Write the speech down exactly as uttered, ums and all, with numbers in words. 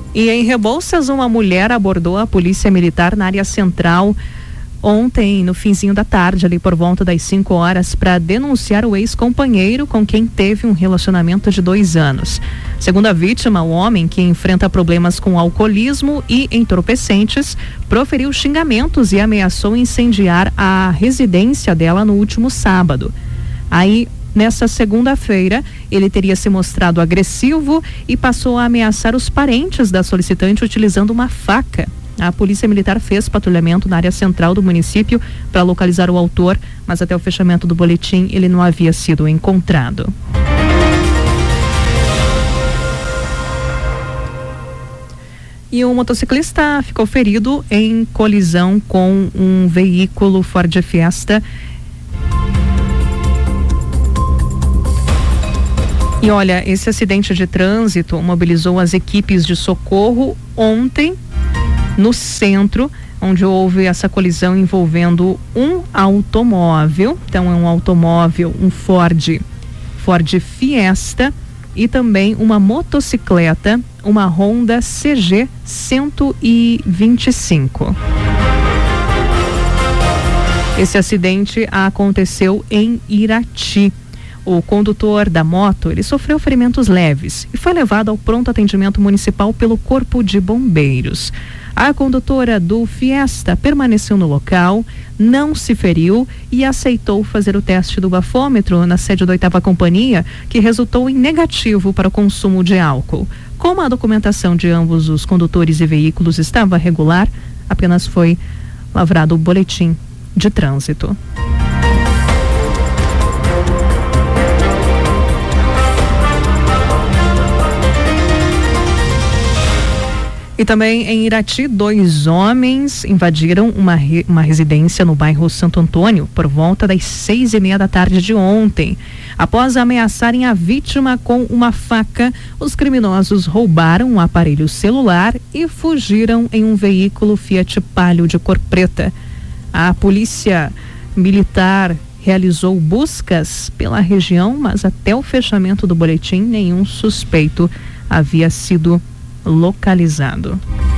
E em Rebouças, uma mulher abordou a polícia militar na área central ontem, no finzinho da tarde, ali por volta das cinco horas, para denunciar o ex-companheiro com quem teve um relacionamento de dois anos. Segundo a vítima, o homem, que enfrenta problemas com alcoolismo e entorpecentes, proferiu xingamentos e ameaçou incendiar a residência dela no último sábado. Aí, nessa segunda-feira, ele teria se mostrado agressivo e passou a ameaçar os parentes da solicitante utilizando uma faca. A Polícia Militar fez patrulhamento na área central do município para localizar o autor, mas até o fechamento do boletim ele não havia sido encontrado. E um motociclista ficou ferido em colisão com um veículo Ford Fiesta. E olha, esse acidente de trânsito mobilizou as equipes de socorro ontem no centro, onde houve essa colisão envolvendo um automóvel. Então é um automóvel, um Ford, Ford Fiesta, e também uma motocicleta, uma Honda C G cento e vinte e cinco. Esse acidente aconteceu em Irati. O condutor da moto, ele sofreu ferimentos leves e foi levado ao pronto atendimento municipal pelo Corpo de Bombeiros. A condutora do Fiesta permaneceu no local, não se feriu e aceitou fazer o teste do bafômetro na sede da oitava companhia, que resultou em negativo para o consumo de álcool. Como a documentação de ambos os condutores e veículos estava regular, apenas foi lavrado o boletim de trânsito. E também em Irati, dois homens invadiram uma, re, uma residência no bairro Santo Antônio por volta das seis e meia da tarde de ontem. Após ameaçarem a vítima com uma faca, os criminosos roubaram um aparelho celular e fugiram em um veículo Fiat Palio de cor preta. A polícia militar realizou buscas pela região, mas até o fechamento do boletim, nenhum suspeito havia sido localizado.